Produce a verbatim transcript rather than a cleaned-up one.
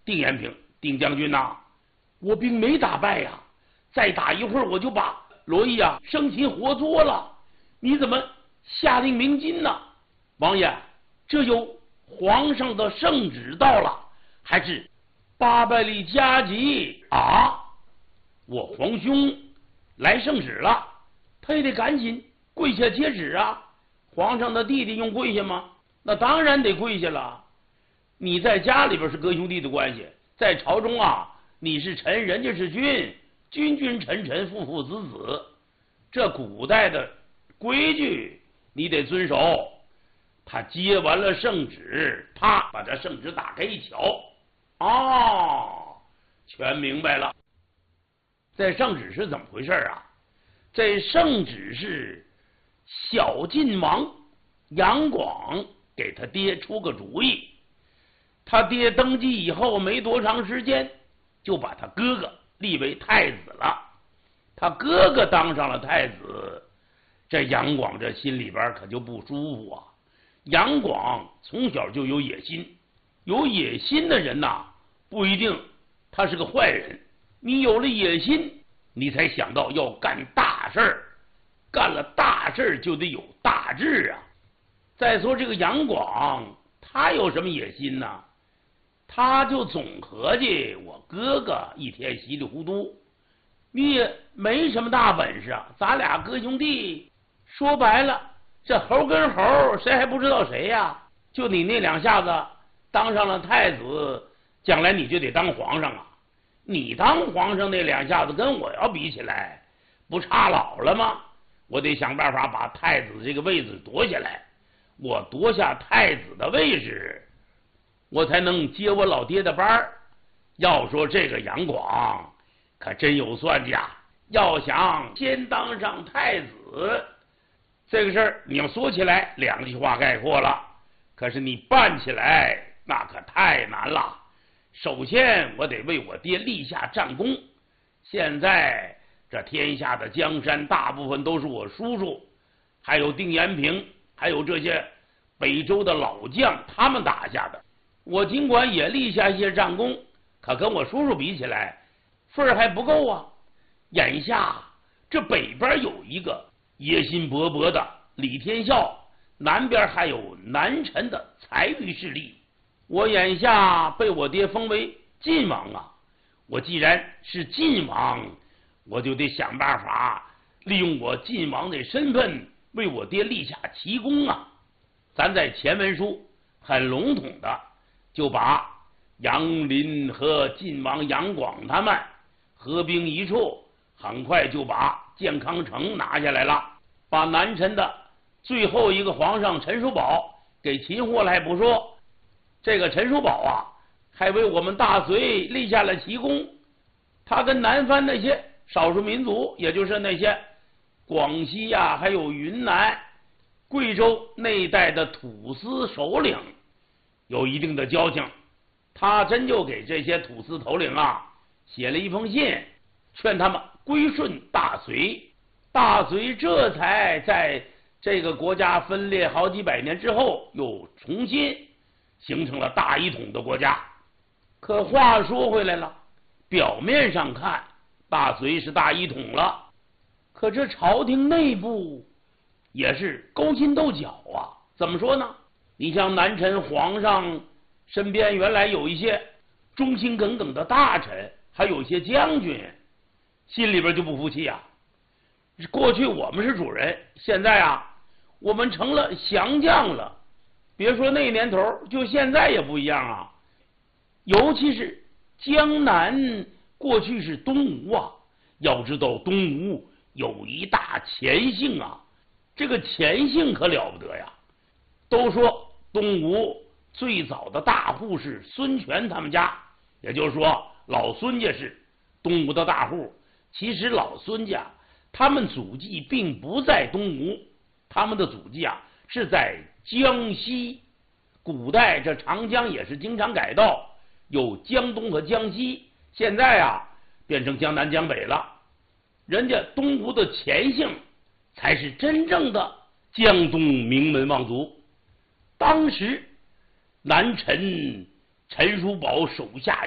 定延平，定将军呐、啊，我兵没打败呀、啊，再打一会儿我就把罗毅啊生擒活捉了，你怎么下令鸣金呢？王爷，这有皇上的圣旨到了，还是八百里加急啊！我皇兄来圣旨了，他也得赶紧跪下接旨啊！皇上的弟弟用跪下吗？那当然得跪下了。你在家里边是哥兄弟的关系，在朝中啊，你是臣，人家是君，君君臣臣，父父子子，这古代的规矩你得遵守。他接完了圣旨，啪，把这圣旨打开一瞧，哦，全明白了。这圣旨是怎么回事啊？这圣旨是小晋王杨广给他爹出个主意，他爹登基以后没多长时间，就把他哥哥立为太子了。他哥哥当上了太子，这杨广这心里边可就不舒服啊。杨广从小就有野心，有野心的人呐、啊，不一定他是个坏人。你有了野心，你才想到要干大事儿，干了大事儿就得有大志啊。再说这个杨广，他有什么野心呢？他就总合计我哥哥一天稀里糊涂，你也没什么大本事啊，咱俩哥兄弟，说白了。这猴跟猴谁还不知道谁呀、啊？就你那两下子当上了太子，将来你就得当皇上啊！你当皇上那两下子跟我要比起来，不差老了吗？我得想办法把太子这个位置夺下来。我夺下太子的位置，我才能接我老爹的班儿。要说这个杨广可真有算计啊！要想先当上太子，这个事儿你要说起来两句话概括了，可是你办起来那可太难了。首先我得为我爹立下战功，现在这天下的江山大部分都是我叔叔还有定延平还有这些北周的老将他们打下的，我尽管也立下一些战功，可跟我叔叔比起来份儿还不够啊。眼下这北边有一个野心勃勃的李天孝，南边还有南陈的财欲势力。我眼下被我爹封为晋王啊，我既然是晋王，我就得想办法利用我晋王的身份为我爹立下奇功啊。咱在前文书很笼统的就把杨林和晋王杨广他们合兵一处，很快就把建康城拿下来了，把南陈的最后一个皇上陈叔宝给擒获了还不说，这个陈叔宝啊还为我们大隋立下了奇功。他跟南方那些少数民族，也就是那些广西呀、啊、还有云南贵州那一带的土司首领有一定的交情，他真就给这些土司头领啊写了一封信，劝他们归顺大隋。大隋这才在这个国家分裂好几百年之后又重新形成了大一统的国家。可话说回来了，表面上看大隋是大一统了，可这朝廷内部也是勾心斗角啊。怎么说呢？你像南陈皇上身边原来有一些忠心耿耿的大臣，还有一些将军，心里边就不服气啊。过去我们是主人，现在啊我们成了降将了。别说那年头，就现在也不一样啊。尤其是江南过去是东吴啊，要知道东吴有一大钱姓啊，这个钱姓可了不得呀。都说东吴最早的大户是孙权他们家，也就是说老孙家是东吴的大户。其实老孙家他们祖籍并不在东吴，他们的祖籍啊是在江西。古代这长江也是经常改道，有江东和江西，现在啊变成江南江北了。人家东吴的钱姓才是真正的江东名门望族。当时南陈陈叔宝手下